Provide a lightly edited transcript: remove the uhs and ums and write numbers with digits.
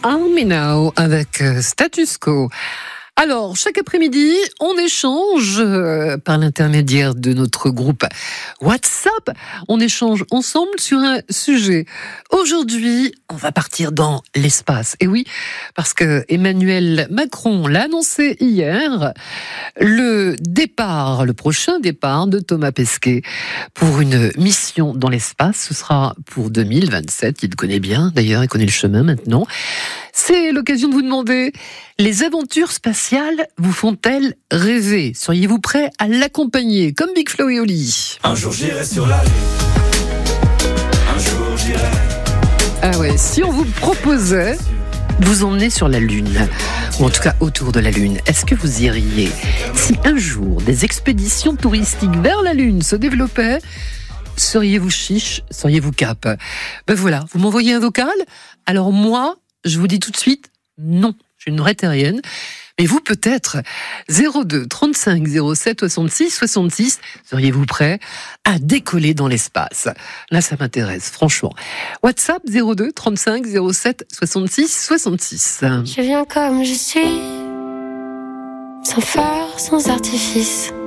Army Now avec Status Quo. Alors, chaque après-midi, on échange par l'intermédiaire de notre groupe WhatsApp. On échange ensemble sur un sujet. Aujourd'hui, on va partir dans l'espace. Et oui, parce que Emmanuel Macron l'a annoncé hier, le prochain départ de Thomas Pesquet pour une mission dans l'espace, ce sera pour 2027. Il le connaît bien, d'ailleurs, il connaît le chemin maintenant. C'est l'occasion de vous demander, les aventures spatiales vous font-elles rêver ? Seriez-vous prêt à l'accompagner, comme Big Flo et Oli ? Un jour j'irai sur la Lune. Un jour j'irai. Ah ouais, si on vous proposait de vous emmener sur la Lune, ou en tout cas autour de la Lune, est-ce que vous iriez ? Si un jour des expéditions touristiques vers la Lune se développaient, seriez-vous chiche ? Seriez-vous cap ? Ben voilà, vous m'envoyez un vocal ? Alors moi, je vous dis tout de suite, non, je suis une vraie terrienne. Mais vous peut-être, 02 35 07 66 66, seriez-vous prêt à décoller dans l'espace ? Là, ça m'intéresse, franchement. WhatsApp 02 35 07 66 66. Je viens comme je suis, sans phare, sans artifice.